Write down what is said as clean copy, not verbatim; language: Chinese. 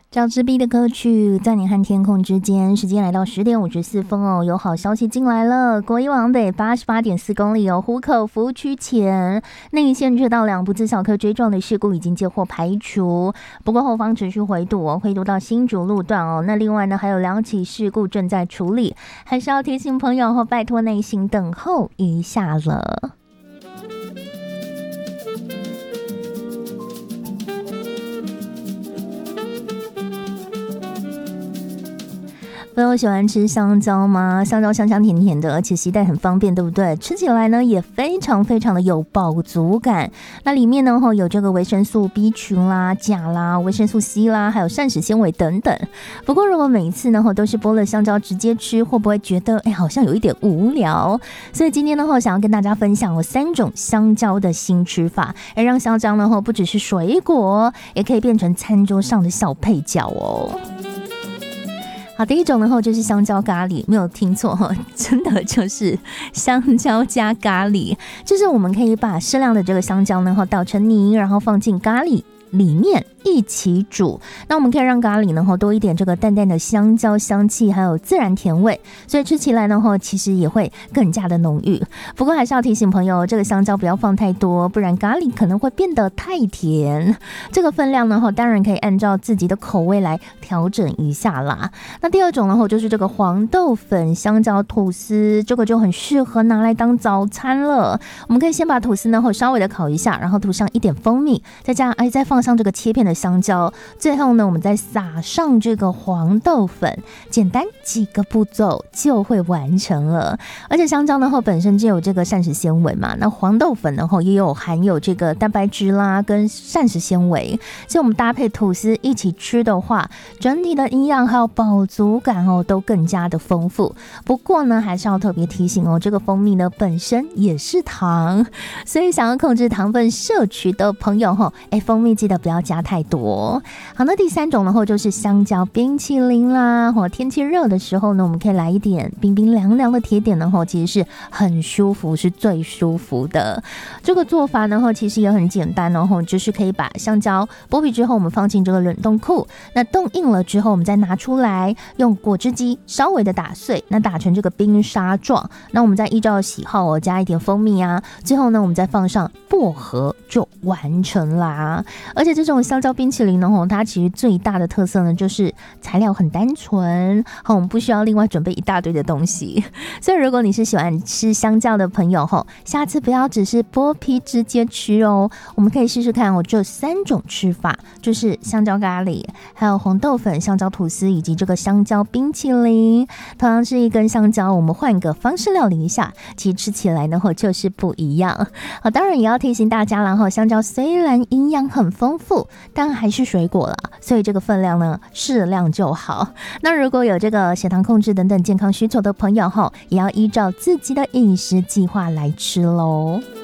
赵之璧的歌曲在你和天空之间，时间来到10点54分哦。有好消息进来了，国一往北88.4公里哦，湖口服务区前内线车道2部自小客追撞的事故已经接获排除，不过后方持续回堵哦，回堵到新竹路段哦。那另外呢，还有2起事故正在处理，还是要提醒朋友拜托耐心等候一下了。朋友喜欢吃香蕉吗？香蕉香香甜甜的，而且携带很方便，对不对？吃起来呢也非常非常的有饱足感。那里面呢有这个维生素 B 群啦、钾啦、维生素 C 啦，还有膳食纤维等等。不过如果每一次呢都是剥了香蕉直接吃，会不会觉得好像有一点无聊？所以今天呢想要跟大家分享3种香蕉的新吃法，让香蕉呢不只是水果，也可以变成餐桌上的小配角哦。好，第一种呢就是香蕉咖喱，没有听错真的就是香蕉加咖喱，就是我们可以把适量的这个香蕉呢捣成泥，然后放进咖喱里面一起煮。那我们可以让咖喱呢多一点这个淡淡的香蕉香气，还有自然甜味，所以吃起来呢其实也会更加的浓郁。不过还是要提醒朋友，这个香蕉不要放太多，不然咖喱可能会变得太甜。这个分量呢当然可以按照自己的口味来调整一下啦。那第二种呢就是这个黄豆粉香蕉吐司，这个就很适合拿来当早餐了。我们可以先把吐司呢稍微的烤一下，然后涂上一点蜂蜜，再放上这个切片的香蕉，最后呢我们再撒上这个黄豆粉，简单几个步骤就会完成了。而且香蕉呢本身就有这个膳食纤维嘛，那黄豆粉呢也有含有这个蛋白质啦跟膳食纤维，所以我们搭配吐司一起吃的话，整体的营养还有饱足感都更加的丰富。不过呢还是要特别提醒这个蜂蜜呢本身也是糖，所以想要控制糖分摄取的朋友蜂蜜记得不要加太多。好，那第三种呢就是香蕉冰淇淋啦。天气热的时候呢，我们可以来一点冰冰凉凉的甜点呢其实是很舒服，是最舒服的。这个做法呢其实也很简单就是可以把香蕉剥皮之后，我们放进这个冷冻库，那冻硬了之后，我们再拿出来，用果汁机稍微的打碎，那打成这个冰沙状。那我们再依照喜好加一点蜂蜜啊，最后呢我们再放上薄荷，就完成啦。而且这种香蕉冰淇淋呢它其实最大的特色呢就是材料很单纯，我们不需要另外准备一大堆的东西。所以如果你是喜欢吃香蕉的朋友下次不要只是剥皮直接吃哦，我们可以试试看这3种吃法，就是香蕉咖喱，还有红豆粉香蕉吐司，以及这个香蕉冰淇淋。同样是一根香蕉，我们换个方式料理一下，其实吃起来呢就是不一样。好，当然也要提醒大家啦，香蕉虽然营养很丰富，但还是水果啦，所以这个分量呢适量就好。那如果有这个血糖控制等等健康需求的朋友也要依照自己的饮食计划来吃咯。